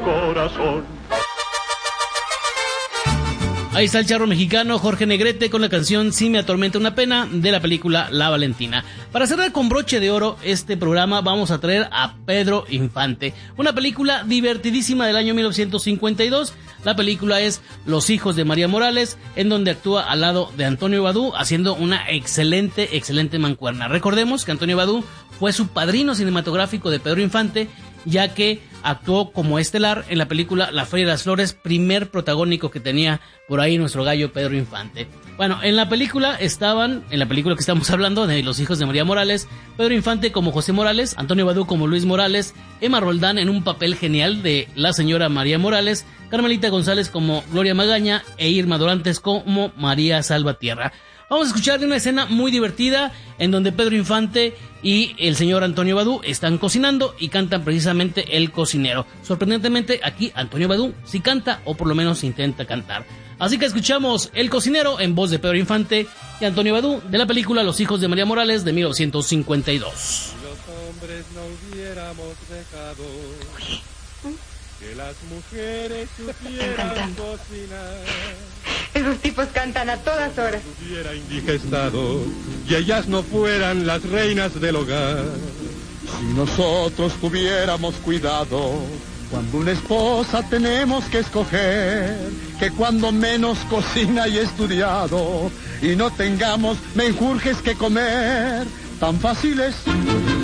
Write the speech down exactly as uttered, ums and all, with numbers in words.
corazón. Ahí está el charro mexicano Jorge Negrete con la canción Si me atormenta una pena de la película La Valentina. Para cerrar con broche de oro este programa vamos a traer a Pedro Infante, una película divertidísima del año mil novecientos cincuenta y dos. La película es Los hijos de María Morales, en donde actúa al lado de Antonio Badú haciendo una excelente, excelente mancuerna. Recordemos que Antonio Badú fue su padrino cinematográfico de Pedro Infante, ya que actuó como estelar en la película La Feria de las Flores, primer protagónico que tenía por ahí nuestro gallo Pedro Infante. Bueno, en la película estaban, en la película que estamos hablando de Los hijos de María Morales, Pedro Infante como José Morales, Antonio Badú como Luis Morales, Emma Roldán en un papel genial de la señora María Morales, Carmelita González como Gloria Magaña e Irma Dorantes como María Salvatierra. Vamos a escuchar de una escena muy divertida en donde Pedro Infante y el señor Antonio Badú están cocinando y cantan precisamente El Cocinero. Sorprendentemente aquí Antonio Badú sí canta, o por lo menos intenta cantar. Así que escuchamos El Cocinero en voz de Pedro Infante y Antonio Badú de la película Los hijos de María Morales de mil novecientos cincuenta y dos. Si los hombres no hubiéramos dejado que las mujeres supieran cocinar, esos tipos cantan a todas horas. Si hubiera indigestado y ellas no fueran las reinas del hogar, si nosotros tuviéramos cuidado cuando una esposa tenemos que escoger, que cuando menos cocina y estudiado y no tengamos menjurjes que comer, tan fácil es